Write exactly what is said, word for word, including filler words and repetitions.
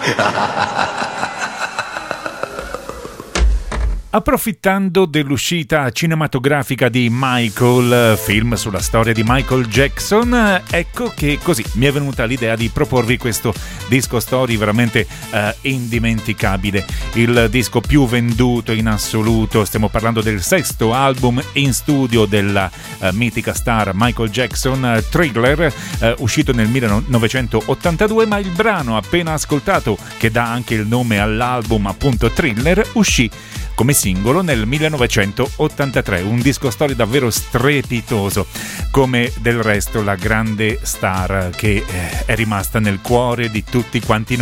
Approfittando dell'uscita cinematografica di Michael, film sulla storia di Michael Jackson, ecco che così mi è venuta l'idea di proporvi questo disco story veramente eh, indimenticabile, il disco più venduto in assoluto. Stiamo parlando del sesto album in studio della eh, mitica star Michael Jackson, Thriller, eh, uscito nel millenovecentottantadue, ma il brano appena ascoltato, che dà anche il nome all'album, appunto Thriller, uscì come singolo nel millenovecentottantatré, un disco story davvero strepitoso, come del resto la grande star che eh, è rimasta nel cuore di tutti quanti noi.